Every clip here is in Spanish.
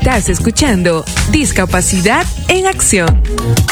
Estás escuchando Discapacidad en Acción.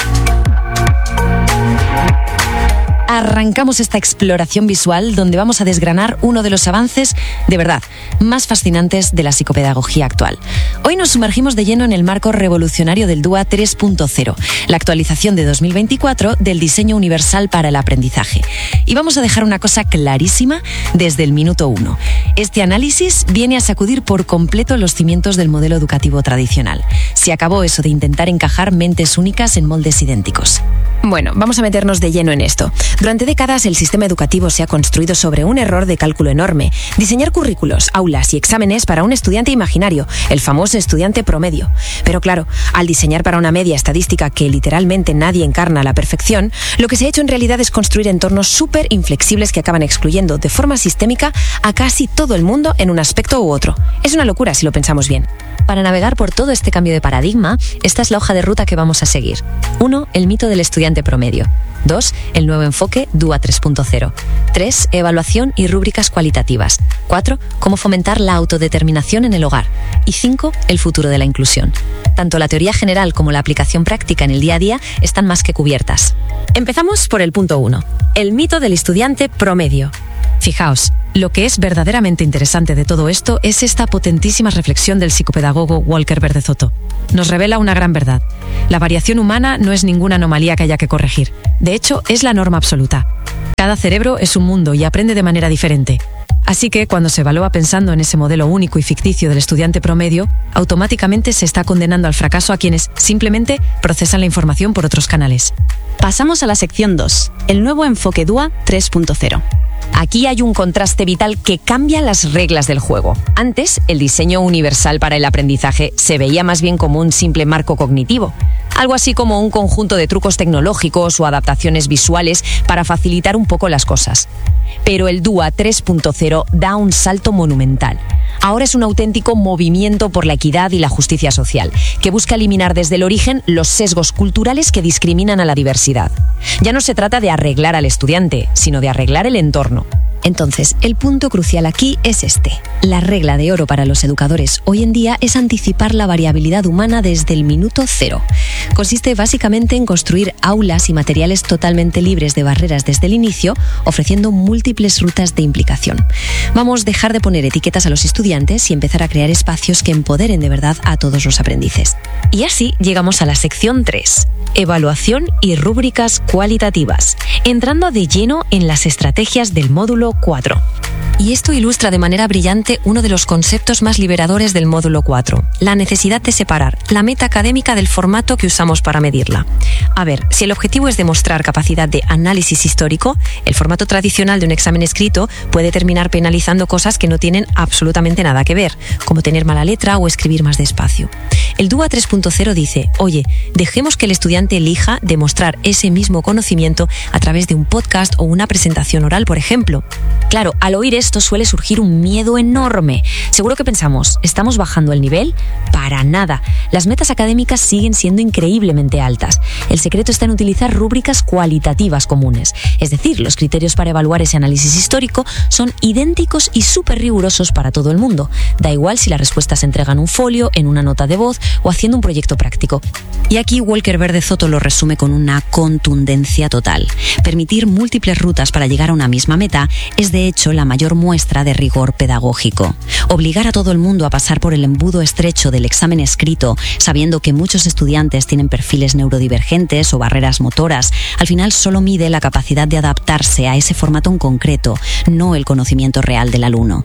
Arrancamos esta exploración visual donde vamos a desgranar uno de los avances, de verdad, más fascinantes de la psicopedagogía actual. Hoy nos sumergimos de lleno en el marco revolucionario del DUA 3.0, la actualización de 2024 del diseño universal para el aprendizaje. Y vamos a dejar una cosa clarísima desde el minuto 1. Este análisis viene a sacudir por completo los cimientos del modelo educativo tradicional. Se acabó eso de intentar encajar mentes únicas en moldes idénticos. Bueno, vamos a meternos de lleno en esto. Durante décadas el sistema educativo se ha construido sobre un error de cálculo enorme: diseñar currículos, aulas y exámenes para un estudiante imaginario, el famoso estudiante promedio. Pero claro, al diseñar para una media estadística que literalmente nadie encarna a la perfección, lo que se ha hecho en realidad es construir entornos súper inflexibles que acaban excluyendo de forma sistémica a casi todo el mundo en un aspecto u otro. Es una locura si lo pensamos bien. Para navegar por todo este cambio de paradigma, esta es la hoja de ruta que vamos a seguir. 1. El mito del estudiante promedio. 2. El nuevo enfoque DUA 3.0. 3. Evaluación y rúbricas cualitativas. 4. Cómo fomentar la autodeterminación en el hogar. Y 5. El futuro de la inclusión. Tanto la teoría general como la aplicación práctica en el día a día están más que cubiertas. Empezamos por el punto 1. El mito del estudiante promedio. Fijaos, lo que es verdaderamente interesante de todo esto es esta potentísima reflexión del psicopedagogo Walker Verdezotto. Nos revela una gran verdad. La variación humana no es ninguna anomalía que haya que corregir. De hecho, es la norma absoluta. Cada cerebro es un mundo y aprende de manera diferente. Así que, cuando se evalúa pensando en ese modelo único y ficticio del estudiante promedio, automáticamente se está condenando al fracaso a quienes simplemente procesan la información por otros canales. Pasamos a la sección 2, el nuevo enfoque DUA 3.0. Aquí hay un contraste vital que cambia las reglas del juego. Antes, el diseño universal para el aprendizaje se veía más bien como un simple marco cognitivo. Algo así como un conjunto de trucos tecnológicos o adaptaciones visuales para facilitar un poco las cosas. Pero el DUA 3.0 da un salto monumental. Ahora es un auténtico movimiento por la equidad y la justicia social, que busca eliminar desde el origen los sesgos culturales que discriminan a la diversidad. Ya no se trata de arreglar al estudiante, sino de arreglar el entorno. Entonces, el punto crucial aquí es este. La regla de oro para los educadores hoy en día es anticipar la variabilidad humana desde el minuto cero. Consiste básicamente en construir aulas y materiales totalmente libres de barreras desde el inicio, ofreciendo múltiples rutas de implicación. Vamos a dejar de poner etiquetas a los estudiantes y empezar a crear espacios que empoderen de verdad a todos los aprendices. Y así llegamos a la sección 3. Evaluación y rúbricas cualitativas, entrando de lleno en las estrategias del módulo 4. Y esto ilustra de manera brillante uno de los conceptos más liberadores del módulo 4, la necesidad de separar la meta académica del formato que usamos para medirla. A ver, si el objetivo es demostrar capacidad de análisis histórico, el formato tradicional de un examen escrito puede terminar penalizando cosas que no tienen absolutamente nada que ver, como tener mala letra o escribir más despacio. El DUA 3.0 dice, oye, dejemos que el estudiante elija demostrar ese mismo conocimiento a través de un podcast o una presentación oral, por ejemplo. Claro, al oír esto suele surgir un miedo enorme. Seguro que pensamos, ¿estamos bajando el nivel? Para nada. Las metas académicas siguen siendo increíblemente altas. El secreto está en utilizar rúbricas cualitativas comunes. Es decir, los criterios para evaluar ese análisis histórico son idénticos y súper rigurosos para todo el mundo. Da igual si las respuestas se entregan en un folio, en una nota de voz o haciendo un proyecto práctico. Y aquí Walker Verdezotto lo resume con una contundencia total. Permitir múltiples rutas para llegar a una misma meta es de hecho la mayor muestra de rigor pedagógico. Obligar a todo el mundo a pasar por el embudo estrecho del examen escrito, sabiendo que muchos estudiantes tienen perfiles neurodivergentes o barreras motoras, al final solo mide la capacidad de adaptarse a ese formato en concreto, no el conocimiento real del alumno.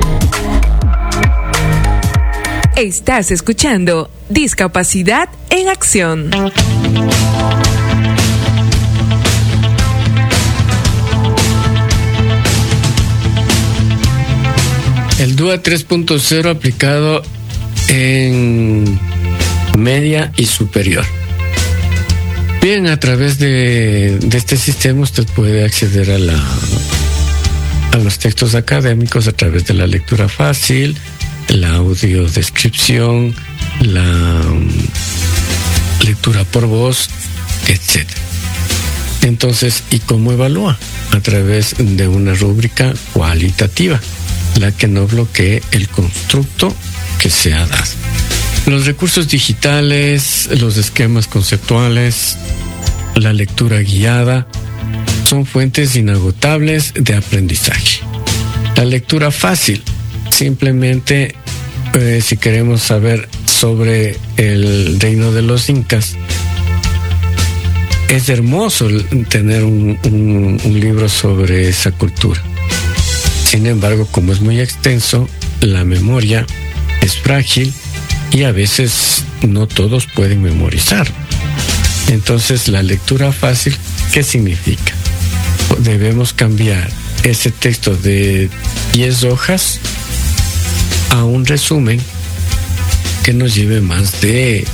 Estás escuchando Discapacidad en Acción. El DUA 3.0 aplicado en media y superior. Bien, a través de este sistema usted puede acceder a los textos académicos a través de la lectura fácil, la audiodescripción, la lectura por voz, etc. Entonces, ¿y cómo evalúa? A través de una rúbrica cualitativa, la que no bloquee el constructo que se ha dado. Los recursos digitales, los esquemas conceptuales, la lectura guiada son fuentes inagotables de aprendizaje. La lectura fácil, simplemente si queremos saber sobre el reino de los incas, es hermoso tener un libro sobre esa cultura. Sin embargo, como es muy extenso, la memoria es frágil y a veces no todos pueden memorizar. Entonces, la lectura fácil, ¿qué significa? Debemos cambiar ese texto de 10 hojas a un resumen que nos lleve más de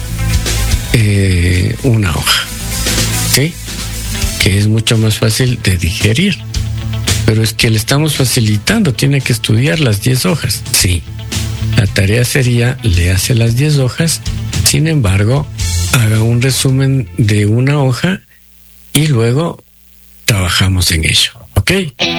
una hoja, ¿sí? Que es mucho más fácil de digerir. Pero es que le estamos facilitando, tiene que estudiar las 10 hojas. Sí, la tarea sería, léase las 10 hojas, sin embargo, haga un resumen de una hoja y luego trabajamos en ello, ¿ok?